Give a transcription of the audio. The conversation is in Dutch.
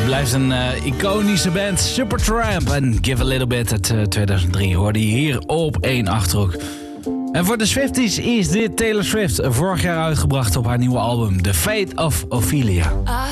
blijft een iconische band, Supertramp. En Give a Little Bit uit 2003 hoorde je hier op 1 Achterhoek. En voor de Swifties is dit Taylor Swift vorig jaar uitgebracht op haar nieuwe album The Fate of Ophelia.